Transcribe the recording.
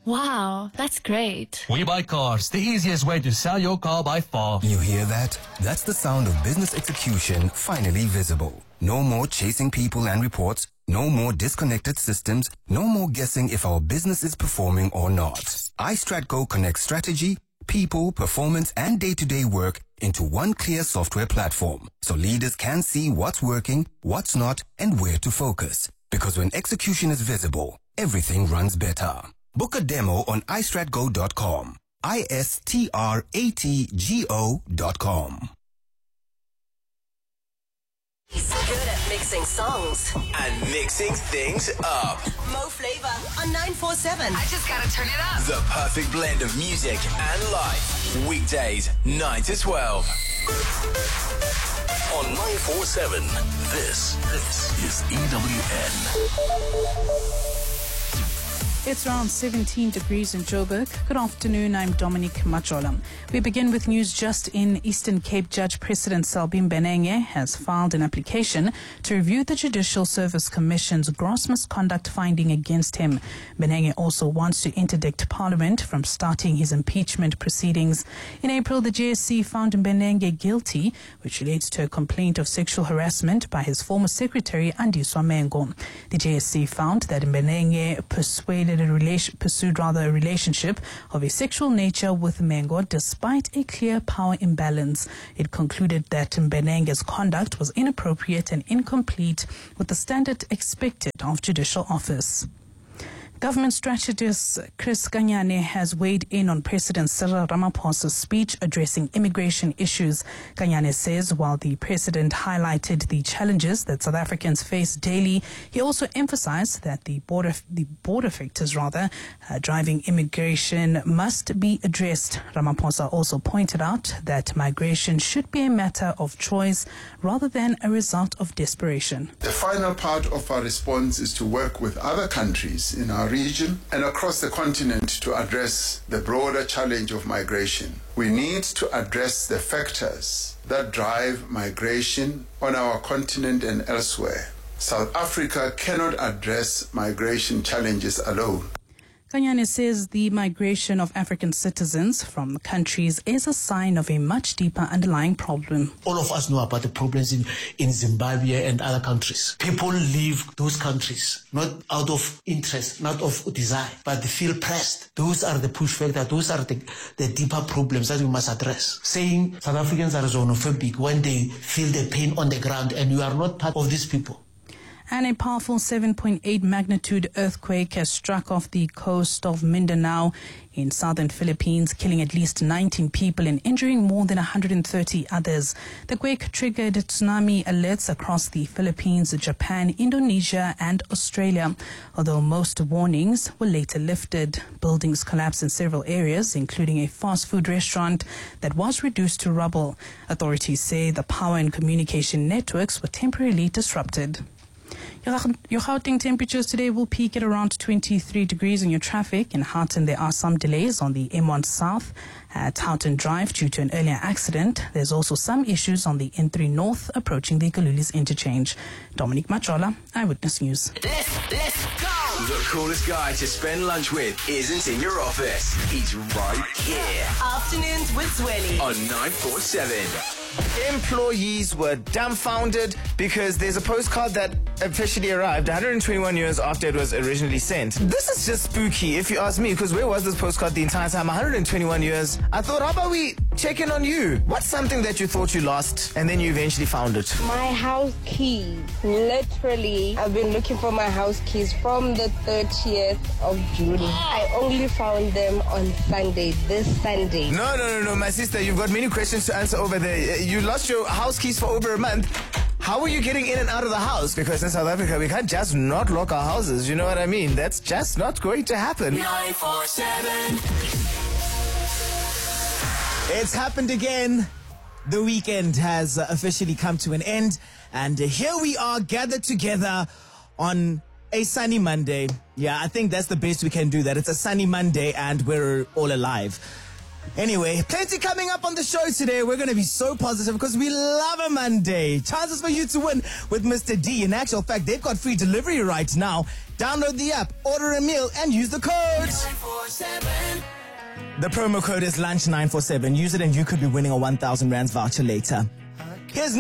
Wow, that's great. We Buy Cars, the easiest way to sell your car by far. You hear that? That's the sound of business execution finally visible. No more chasing people and reports. No more disconnected systems. No more guessing if our business is performing or not. iStratGo connects strategy, people, performance, and day-to-day work into one clear software platform, so leaders can see what's working, what's not, and where to focus. Because when execution is visible, everything runs better. Book a demo on istratgo.com. istratgo.com. He's good at mixing songs and mixing things up. Mo Flavor on 947. I just gotta turn it up. The perfect blend of music and life. Weekdays, 9 to 12. On 947, this is EWN. It's around 17 degrees in Joburg. Good afternoon, I'm Dominic Majola. We begin with news just in. Eastern Cape Judge President Selbie Mbenenge has filed an application to review the Judicial Service Commission's gross misconduct finding against him. Mbenenge also wants to interdict Parliament from starting his impeachment proceedings. In April, the JSC found Mbenenge guilty, which relates to a complaint of sexual harassment by his former secretary, Andiswa Mengo. The JSC found that Mbenenge pursued a relationship of a sexual nature with Mengo despite a clear power imbalance. It concluded that Mbenenge's conduct was inappropriate and incomplete with the standard expected of judicial office. Government strategist Chris Kanyane has weighed in on President Cyril Ramaphosa's speech addressing immigration issues. Kanyane says while the president highlighted the challenges that South Africans face daily, he also emphasized that the border factors driving immigration must be addressed. Ramaphosa also pointed out that migration should be a matter of choice rather than a result of desperation. The final part of our response is to work with other countries in our region and across the continent to address the broader challenge of migration. We need to address the factors that drive migration on our continent and elsewhere. South Africa cannot address migration challenges alone. Kanyane says the migration of African citizens from countries is a sign of a much deeper underlying problem. All of us know about the problems in Zimbabwe and other countries. People leave those countries not out of interest, not of desire, but they feel pressed. Those are the push factors. Those are the deeper problems that we must address. Saying South Africans are xenophobic when they feel the pain on the ground and you are not part of these people. And a powerful 7.8 magnitude earthquake has struck off the coast of Mindanao in southern Philippines, killing at least 19 people and injuring more than 130 others. The quake triggered tsunami alerts across the Philippines, Japan, Indonesia, and Australia. Although most warnings were later lifted, buildings collapsed in several areas, including a fast food restaurant that was reduced to rubble. Authorities say the power and communication networks were temporarily disrupted. Your Gauteng temperatures today will peak at around 23 degrees in your traffic. In Houghton, there are some delays on the M1 South at Houghton Drive due to an earlier accident. There's also some issues on the N3 North approaching the Galulis interchange. Dominic Majola, Eyewitness News. Let's go! The coolest guy to spend lunch with isn't in your office. He's right here. Afternoons with Zweli On 947. Employees were dumbfounded because there's a postcard that officially arrived 121 years after it was originally sent. This is just spooky if you ask me, because where was this postcard the entire time? 121 years. I thought, how about we check in on you? What's something that you thought you lost and then you eventually found it? My house keys. Literally, I've been looking for my house keys from the 30th of June. I only found them on Sunday, this Sunday. No, my sister, you've got many questions to answer over there. You lost your house keys for over a month. How are you getting in and out of the house? Because in South Africa, we can't just not lock our houses. You know what I mean? That's just not going to happen. 947. It's happened again. The weekend has officially come to an end. And here we are gathered together on a sunny Monday. Yeah, I think that's the best we can do, that it's a sunny Monday and we're all alive. Anyway, plenty coming up on the show today. We're going to be so positive because we love a Monday. Chances for you to win with Mr. D. In actual fact, they've got free delivery right now. Download the app, order a meal, and use the code. The promo code is lunch947. Use it and you could be winning a 1,000 Rands voucher later. Here's